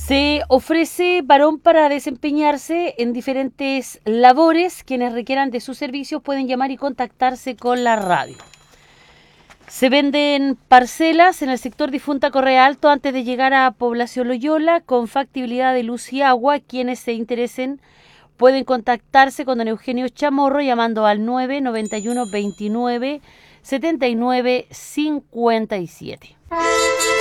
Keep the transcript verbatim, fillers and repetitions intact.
Se ofrece varón para desempeñarse en diferentes labores. Quienes requieran de sus servicios pueden llamar y contactarse con la radio. Se venden parcelas en el sector Difunta Correa Alto antes de llegar a Población Loyola con factibilidad de luz y agua. Quienes se interesen pueden contactarse con don Eugenio Chamorro llamando al nueve noventa y uno veintinueve setenta y nueve cincuenta y siete.